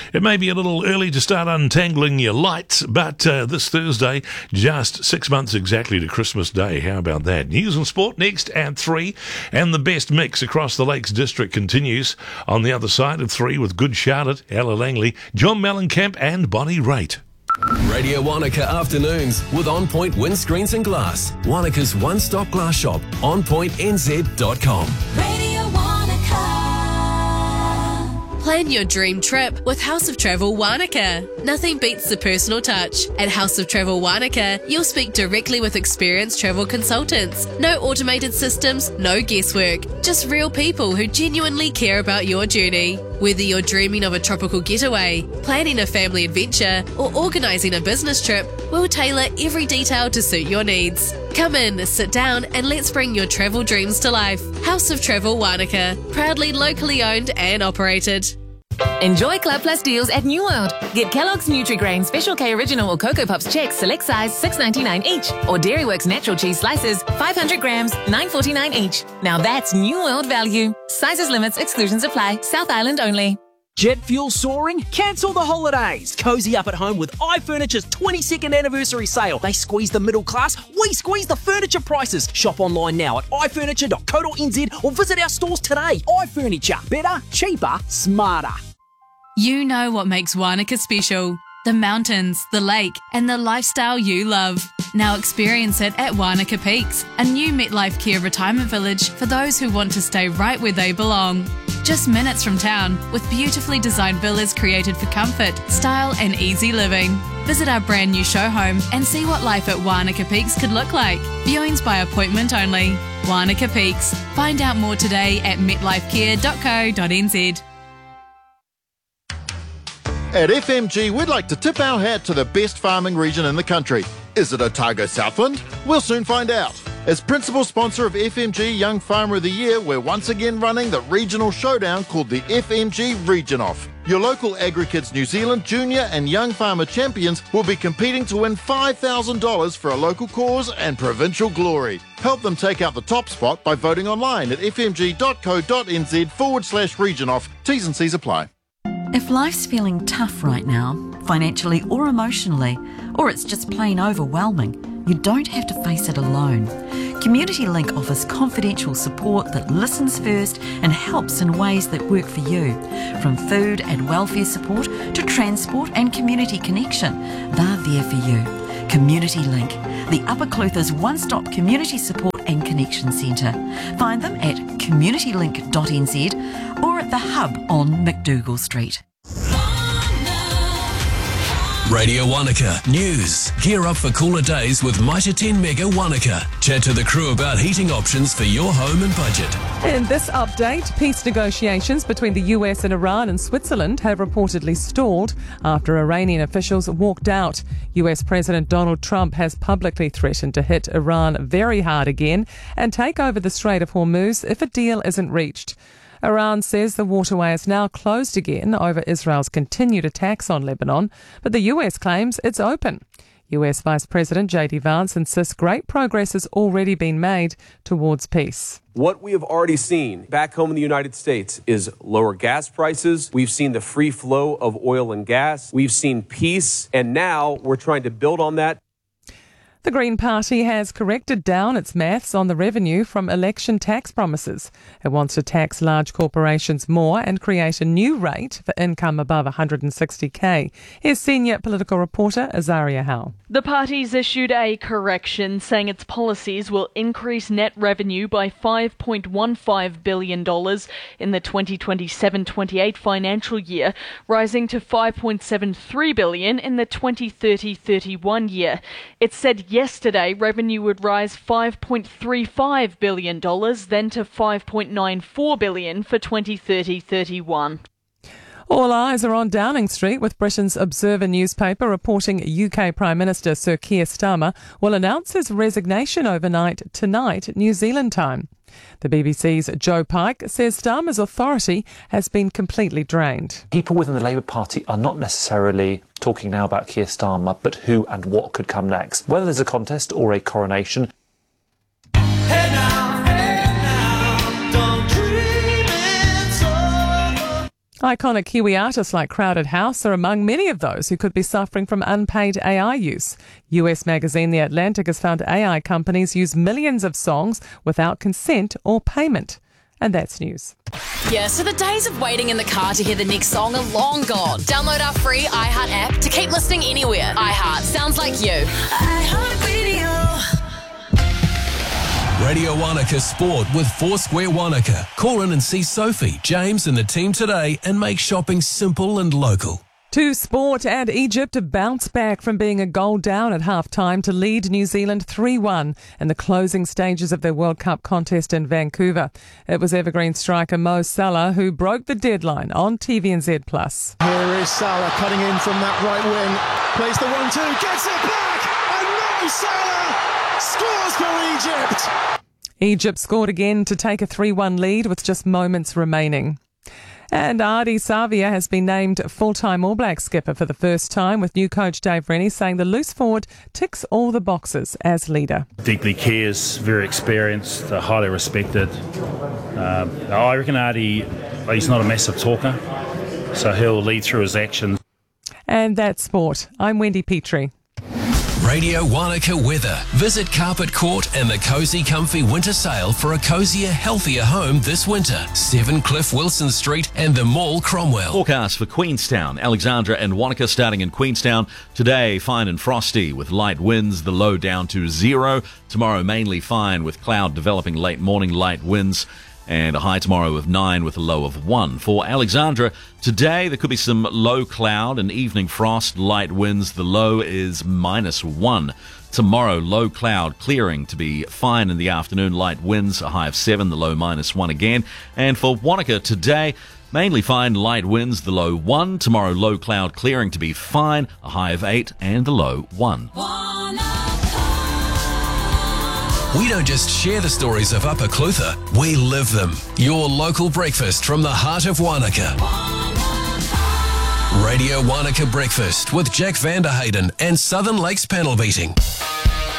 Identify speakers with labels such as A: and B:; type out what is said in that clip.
A: It may be a little early to start untangling your lights, but this Thursday, just 6 months exactly to Christmas Day. How about that? News and sport next at 3, and the best mix across the Lakes District continues on the other side of 3 with Good Charlotte, Ella Langley, John Mellencamp and Bonnie Raitt.
B: Radio Wanaka Afternoons with On Point Windscreens and Glass. Wanaka's one-stop glass shop, onpointnz.com.
C: Radio Wanaka.
D: Plan your dream trip with House of Travel Wanaka. Nothing beats the personal touch. At House of Travel Wanaka, you'll speak directly with experienced travel consultants. No automated systems, no guesswork. Just real people who genuinely care about your journey. Whether you're dreaming of a tropical getaway, planning a family adventure, or organising a business trip, we'll tailor every detail to suit your needs. Come in, sit down, and let's bring your travel dreams to life. House of Travel Wanaka, proudly locally owned and operated.
E: Enjoy Club Plus deals at New World. Get Kellogg's Nutri-Grain Special K Original or Cocoa Puffs Chex select size $6.99 each, or Dairyworks Natural Cheese Slices 500 grams $9.49 each. Now that's New World value. Sizes, limits, exclusions apply. South Island only.
F: Jet fuel soaring? Cancel the holidays. Cozy up at home with iFurniture's 22nd anniversary sale. They squeeze the middle class, we squeeze the furniture prices. Shop online now at ifurniture.co.nz or visit our stores today. iFurniture. Better, cheaper, smarter.
G: You know what makes Wanaka special. The mountains, the lake, and the lifestyle you love. Now experience it at Wanaka Peaks, a new MetLife Care retirement village for those who want to stay right where they belong. Just minutes from town, with beautifully designed villas created for comfort, style and easy living. Visit our brand new show home and see what life at Wanaka Peaks could look like. Viewings by appointment only. Wanaka Peaks. Find out more today at metlifecare.co.nz.
H: At FMG, we'd like to tip our hat to the best farming region in the country. Is it Otago Southland? We'll soon find out. As principal sponsor of FMG Young Farmer of the Year, we're once again running the regional showdown called the FMG Region Off. Your local AgriKids New Zealand junior and young farmer champions will be competing to win $5,000 for a local cause and provincial glory. Help them take out the top spot by voting online at fmg.co.nz/region off. T's and C's apply.
I: If life's feeling tough right now, financially or emotionally, or it's just plain overwhelming, you don't have to face it alone. Community Link offers confidential support that listens first and helps in ways that work for you. From food and welfare support to transport and community connection, they're there for you. Community Link, the Upper Clutha's one-stop community support and connection centre. Find them at communitylink.nz or at the Hub on McDougall Street.
B: Radio Wanaka News. Gear up for cooler days with Mitre 10 Mega Wanaka. Chat to the crew about heating options for your home and budget.
J: In this update, peace negotiations between the US and Iran and Switzerland have reportedly stalled after Iranian officials walked out. US President Donald Trump has publicly threatened to hit Iran very hard again and take over the Strait of Hormuz if a deal isn't reached. Iran says the waterway is now closed again over Israel's continued attacks on Lebanon, but the US claims it's open. US Vice President J.D. Vance insists great progress has already been made towards peace.
K: What we have already seen back home in the United States is lower gas prices. We've seen the free flow of oil and gas. We've seen peace, and now we're trying to build on that.
J: The Green Party has corrected down its maths on the revenue from election tax promises. It wants to tax large corporations more and create a new rate for income above $160,000. Here's senior political reporter Azaria Howe.
L: The party's issued a correction saying its policies will increase net revenue by $5.15 billion in the 2027-28 financial year, rising to $5.73 billion in the 2030-31 year. It said yesterday revenue would rise $5.35 billion, then to $5.94 billion for 2030-31.
J: All eyes are on Downing Street, with Britain's Observer newspaper reporting UK Prime Minister Sir Keir Starmer will announce his resignation overnight tonight, New Zealand time. The BBC's Joe Pike says Starmer's authority has been completely drained.
M: People within the Labour Party are not necessarily talking now about Keir Starmer, but who and what could come next. Whether there's a contest or a coronation.
C: Hey now, don't dream it so.
J: Iconic Kiwi artists like Crowded House are among many of those who could be suffering from unpaid AI use. US magazine The Atlantic has found AI companies use millions of songs without consent or payment. And that's news.
N: Yeah, so the days of waiting in the car to hear the next song are long gone. Download our free iHeart app to keep listening anywhere. iHeart sounds like you. iHeart Radio.
B: Radio Wanaka Sport with Foursquare Wanaka. Call in and see Sophie, James and the team today and make shopping simple and local.
J: To sport, and Egypt bounce back from being a goal down at half-time to lead New Zealand 3-1 in the closing stages of their World Cup contest in Vancouver. It was Evergreen striker Mo Salah who broke the deadline on TVNZ+.
O: Here is Salah cutting in from that right wing, plays the 1-2, gets it back, and Mo Salah scores for Egypt!
J: Egypt scored again to take a 3-1 lead with just moments remaining. And Ardie Savia has been named full-time All Black skipper for the first time, with new coach Dave Rennie saying the loose forward ticks all the boxes as leader.
P: Deeply cares, very experienced, highly respected. I reckon Ardie, he's not a massive talker, so he'll lead through his actions.
J: And that's sport. I'm Wendy Petrie.
B: Radio Wanaka weather. Visit Carpet Court and the Cozy Comfy Winter Sale for a cozier, healthier home this winter. 7 Cliff Wilson Street and the Mall Cromwell.
Q: Forecast for Queenstown, Alexandra and Wanaka starting in Queenstown. Today, fine and frosty with light winds, the low down to 0. Tomorrow, mainly fine with cloud developing late morning, light winds. And a high tomorrow of 9 with a low of 1. For Alexandra, today there could be some low cloud and evening frost, light winds. The low is -1. Tomorrow, low cloud, clearing to be fine in the afternoon, light winds, a high of 7, the low -1 again. And for Wanaka today, mainly fine, light winds, the low 1. Tomorrow, low cloud, clearing to be fine, a high of 8 and the low 1.
B: We don't just share the stories of Upper Clutha, we live them. Your local breakfast from the heart of Wanaka. Radio Wanaka Breakfast with Jack Vanderhayden and Southern Lakes Panel Beating.